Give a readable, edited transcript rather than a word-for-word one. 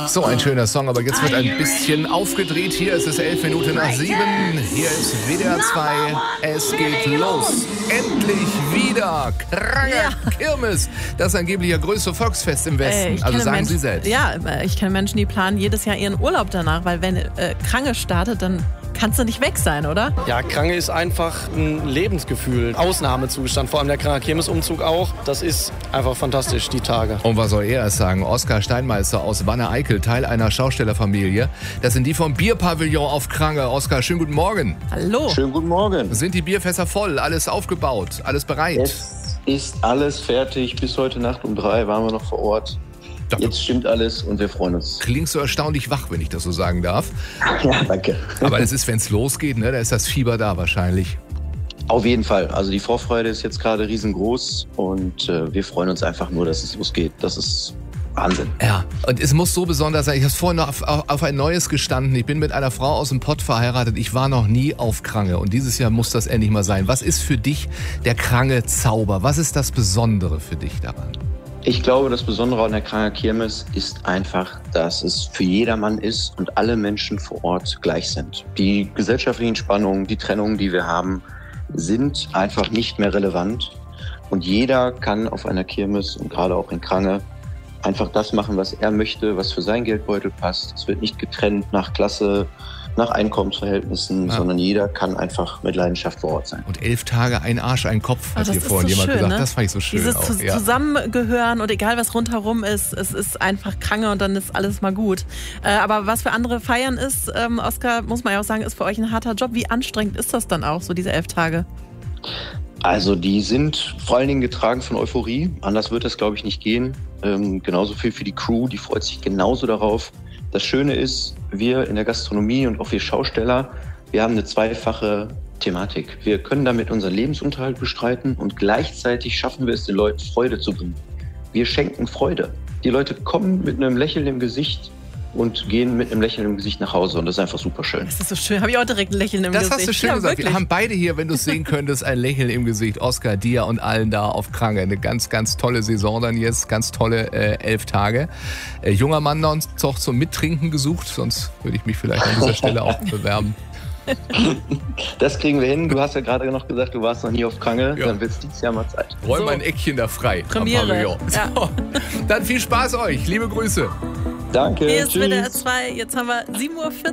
So ein schöner Song, aber jetzt wird ein bisschen aufgedreht. Hier ist es 11 Minuten nach 7. Hier ist WDR 2. Es geht los. Endlich wieder Krange Kirmes. Das angeblich größte Volksfest im Westen. Also sagen Sie selbst. Ja, ich kenne Menschen, die planen jedes Jahr ihren Urlaub danach, weil wenn Krange startet, dann kannst du nicht weg sein, oder? Ja, Krange ist einfach ein Lebensgefühl, Ausnahmezustand, vor allem der Kranger Kirmesumzug auch. Das ist einfach fantastisch, die Tage. Und was soll er erst sagen? Oskar Steinmeister aus Wanne-Eickel, Teil einer Schaustellerfamilie. Das sind die vom Bierpavillon auf Krange. Oskar, schönen guten Morgen. Hallo. Schönen guten Morgen. Sind die Bierfässer voll? Alles aufgebaut? Alles bereit? Es ist alles fertig. Bis heute Nacht um 3 waren wir noch vor Ort. Jetzt stimmt alles und wir freuen uns. Klingst du erstaunlich wach, wenn ich das so sagen darf. Ja, danke. Aber es ist, wenn es losgeht, ne, da ist das Fieber da wahrscheinlich. Auf jeden Fall. Also die Vorfreude ist jetzt gerade riesengroß und wir freuen uns einfach nur, dass es losgeht. Das ist Wahnsinn. Ja, und es muss so besonders sein. Ich habe vorhin noch auf ein neues gestanden. Ich bin mit einer Frau aus dem Pott verheiratet. Ich war noch nie auf Krange und dieses Jahr muss das endlich mal sein. Was ist für dich der Krange-Zauber? Was ist das Besondere für dich daran? Ich glaube, das Besondere an der Kranger Kirmes ist einfach, dass es für jedermann ist und alle Menschen vor Ort gleich sind. Die gesellschaftlichen Spannungen, die Trennungen, die wir haben, sind einfach nicht mehr relevant. Und jeder kann auf einer Kirmes und gerade auch in Krange einfach das machen, was er möchte, was für sein Geldbeutel passt. Es wird nicht getrennt nach Klasse, nach Einkommensverhältnissen, sondern jeder kann einfach mit Leidenschaft vor Ort sein. Und 11 Tage, ein Arsch, ein Kopf, hat hier vorhin jemand gesagt. Ne? Das fand ich so schön. Dieses auch, Zusammengehören und egal was rundherum ist, es ist einfach Krange und dann ist alles mal gut. Aber was für andere feiern ist, Oskar, muss man ja auch sagen, ist für euch ein harter Job. Wie anstrengend ist das dann auch, so diese 11 Tage? Also die sind vor allen Dingen getragen von Euphorie. Anders wird das, glaube ich, nicht gehen. Genauso viel für die Crew, die freut sich genauso darauf. Das Schöne ist, wir in der Gastronomie und auch wir Schausteller, wir haben eine zweifache Thematik. Wir können damit unseren Lebensunterhalt bestreiten und gleichzeitig schaffen wir es, den Leuten Freude zu bringen. Wir schenken Freude. Die Leute kommen mit einem Lächeln im Gesicht und gehen mit einem Lächeln im Gesicht nach Hause und das ist einfach super schön. Das ist so schön. Habe ich auch direkt ein Lächeln im Gesicht. Das hast du schön gesagt. Wirklich. Wir haben beide hier, wenn du es sehen könntest, ein Lächeln im Gesicht. Oskar, dir und allen da auf Krange. Eine ganz, ganz tolle Saison dann jetzt. Ganz tolle 11 Tage. Junger Mann noch zum Mittrinken gesucht, sonst würde ich mich vielleicht an dieser Stelle auch bewerben. Das kriegen wir hin. Du hast ja gerade noch gesagt, du warst noch nie auf Krange. Ja. Dann wird es dieses Jahr mal Zeit. Räum ein Eckchen da frei. Premiere. Ja. So. Dann viel Spaß euch. Liebe Grüße. Danke. Hier ist WDR 2. Jetzt haben wir 7:40 Uhr.